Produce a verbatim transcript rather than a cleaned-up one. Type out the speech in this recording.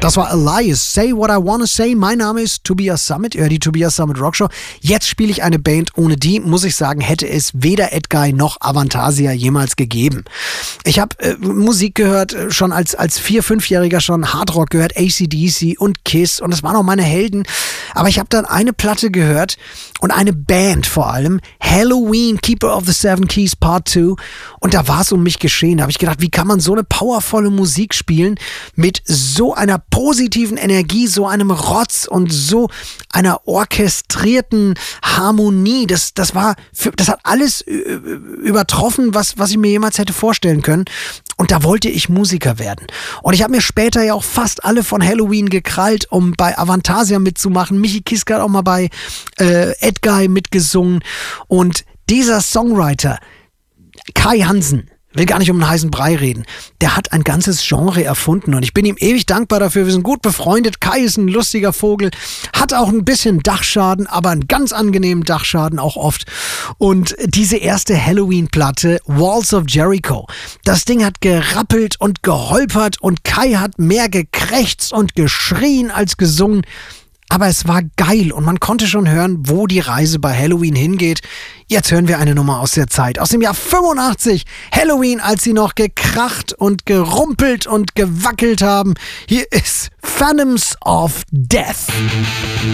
Das war Elias, Say What I Wanna Say. Mein Name ist Tobias Summit, ihr hört die Tobias Summit Rockshow. Jetzt spiele ich eine Band, ohne die, muss ich sagen, hätte es weder Edguy noch Avantasia jemals gegeben. Ich habe äh, Musik gehört, äh, schon als, als Vier-, Fünfjähriger schon Hardrock gehört, A C D C und Kiss und das waren auch meine Helden. Aber ich habe dann eine Platte gehört und eine Band vor allem, Helloween, Keeper of the Seven Keys Part zwei, und da war es um mich geschehen. Da habe ich gedacht, wie kann man so eine powervolle Musik spielen mit so einer positiven Energie, so einem Rotz und so einer orchestrierten Harmonie. Das, das war, für, das hat alles übertroffen, was, was ich mir jemals hätte vorstellen können. Und da wollte ich Musiker werden. Und ich habe mir später ja auch fast alle von Helloween gekrallt, um bei Avantasia mitzumachen. Michi Kiske hat auch mal bei äh, Edguy mitgesungen. Und dieser Songwriter, Kai Hansen, will gar nicht um einen heißen Brei reden. Der hat ein ganzes Genre erfunden und ich bin ihm ewig dankbar dafür. Wir sind gut befreundet. Kai ist ein lustiger Vogel, hat auch ein bisschen Dachschaden, aber einen ganz angenehmen Dachschaden auch oft. Und diese erste Helloween-Platte, Walls of Jericho, das Ding hat gerappelt und geholpert und Kai hat mehr gekrächzt und geschrien als gesungen. Aber es war geil und man konnte schon hören, wo die Reise bei Helloween hingeht. Jetzt hören wir eine Nummer aus der Zeit, aus dem Jahr fünfundachtzig. Helloween, als sie noch gekracht und gerumpelt und gewackelt haben. Hier ist Phantoms of Death.